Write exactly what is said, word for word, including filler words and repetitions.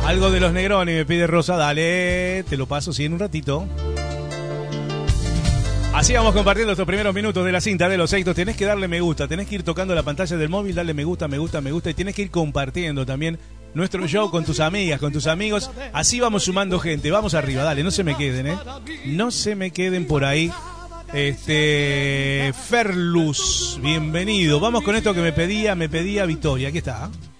Algo de los Negroni me pide Rosa, dale, te lo paso, sí, en un ratito. Así vamos compartiendo estos primeros minutos de la cinta de los éxitos. Tenés que darle me gusta, tenés que ir tocando la pantalla del móvil, darle me gusta, me gusta, me gusta, y tenés que ir compartiendo también nuestro show con tus amigas, con tus amigos. Así vamos sumando gente, vamos arriba, dale, no se me queden, ¿eh? No se me queden por ahí. Este, Ferlus, bienvenido. Vamos con esto que me pedía, me pedía Victoria, aquí está.